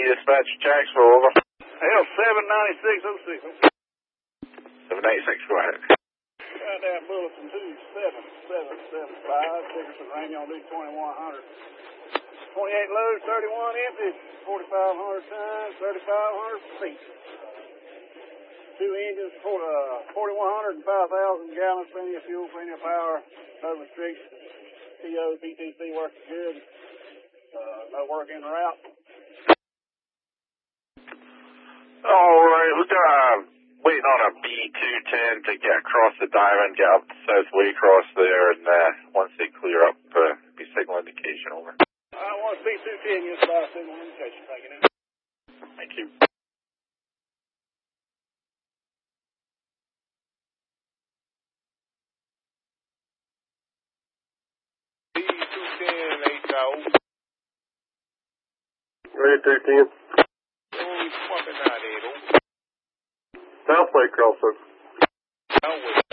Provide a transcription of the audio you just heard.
dispatch Jacksonville, over. L79606. 786, go ahead. Got that bulletin 27775, Dickerson Range on D2100. 28 loads, 31 empty, 4,500 tons, 3,500 feet. Two engines, 4,100 and 5,000 gallons, plenty of fuel, plenty of power, no restrictions. TO, PTC working good. No work in route. All right, we're waiting on a B210 to get across the diamond, get up the southway across there, and once they clear up, be signal indication, over. I want B210, yes, by signal indication. Thank you. Thank you. B210, 8 Ready 210. Where we swapping out at, Southway crossover. Southway.